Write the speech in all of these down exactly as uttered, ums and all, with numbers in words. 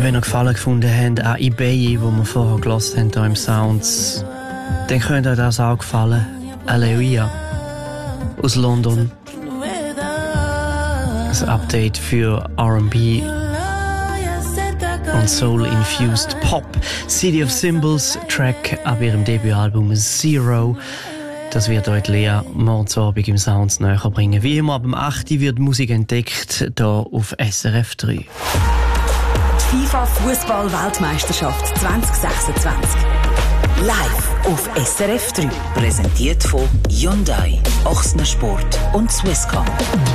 Wenn ihr Gefallen gefunden habt an eBay, wo wir vorher gehört haben, hier im Sounds, dann könnte euch das auch gefallen. Aleluia aus London. Das Update für R and B und Soul-infused Pop. City of Symbols, Track ab ihrem Debütalbum Zero. Das wird euch Lea morgen im Sounds näher bringen. Wie immer ab dem acht Uhr wird Musik entdeckt, hier auf S R F drei. Die FIFA Fußball-Weltmeisterschaft zwanzig sechsundzwanzig. Live auf S R F drei. Präsentiert von Hyundai, Ochsner Sport und Swisscom.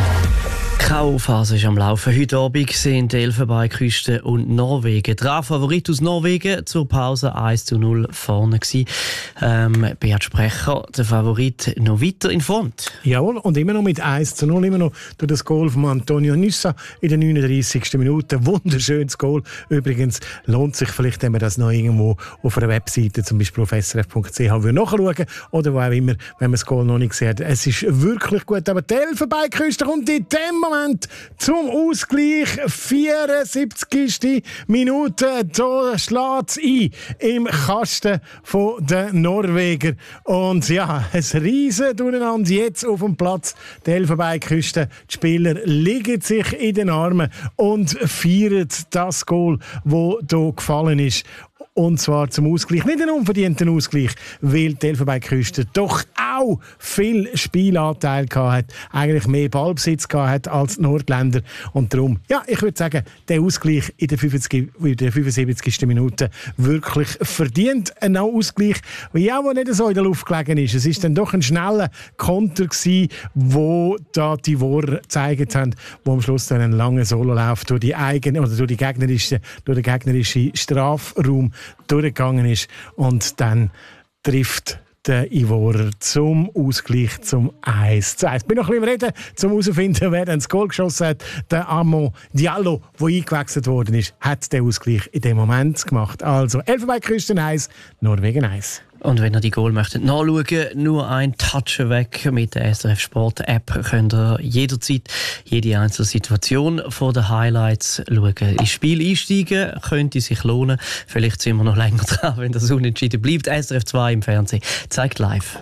Die K O-Phase ist am Laufen. Heute Abend sind die Elfenbeinküste und Norwegen dran. Favorit aus Norwegen zur Pause eins zu null vorne gewesen. Ähm, Beat Sprecher, der Favorit, noch weiter in Front. Jawohl, und immer noch mit eins zu null, immer noch durch das Goal von Antonio Nyssa in der neununddreißigsten Minute. Wunderschönes Goal. Übrigens lohnt sich vielleicht, wenn man das noch irgendwo auf einer Webseite, zum Beispiel auf s r f punkt c h, nachschauen oder wo auch immer, wenn man das Goal noch nicht gesehen hat. Es ist wirklich gut, aber die Elfenbeinküste kommt in dem Moment zum Ausgleich. vierundsiebzigste Minute. Da schlägt es ein im Kasten der Norweger. Und ja, ein riesen Durcheinander jetzt auf dem Platz. Die Elfenbeinküste. Die Spieler liegen sich in den Armen und feiern das Goal, das hier gefallen ist. Und zwar zum Ausgleich, nicht einen unverdienten Ausgleich, weil die Elfenbeinküste doch auch viel Spielanteil hatte, eigentlich mehr Ballbesitz hatte als die Nordländer. Und darum, ja, ich würde sagen, der Ausgleich in der fünfundsiebzigsten Minute wirklich verdient. Ein Ausgleich, der auch nicht so in der Luft gelegen ist. Es war dann doch ein schneller Konter gewesen, wo da die Wohrer gezeigt haben, wo am Schluss dann einen langen Sololauf durch die eigene oder durch die gegnerische, durch den gegnerischen Strafraum durchgegangen ist und dann trifft der Ivorer zum Ausgleich zum eins zu eins. Ich bin noch ein bisschen reden, um herauszufinden, wer dann das Goal geschossen hat. Der Amon Diallo, der eingewechselt worden ist, hat den Ausgleich in dem Moment gemacht. Also Elfenbeinküste eins, Norwegen eins. Und wenn ihr die Goal möchtet nachschauen, nur ein Touch weg mit der S R F Sport App könnt ihr jederzeit jede einzelne Situation von den Highlights schauen. Ins Spiel einsteigen könnte sich lohnen. Vielleicht sind wir noch länger dran, wenn das unentschieden bleibt. S R F zwei im Fernsehen zeigt live.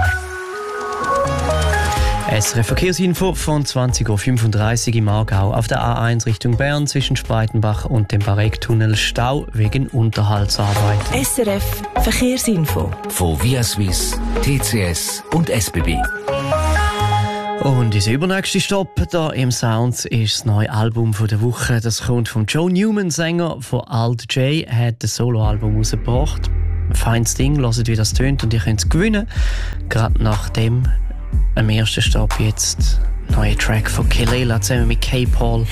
S R F Verkehrsinfo von zwanzig Uhr fünfunddreißig im Aargau. Auf der A eins Richtung Bern zwischen Spreitenbach und dem Barecktunnel Stau wegen Unterhaltsarbeit. S R F Verkehrsinfo von Via Swiss, T C S und S B B. Und unser übernächster Stopp hier im Sounds ist das neue Album der Woche. Das kommt vom Joe Newman, Sänger von Alt J, hat das Soloalbum rausgebracht. Feines Ding, hört wie das tönt und ihr könnt es gewinnen. Gerade nach dem am ersten Stopp jetzt neuer Track von Kelela zusammen mit K-Paul.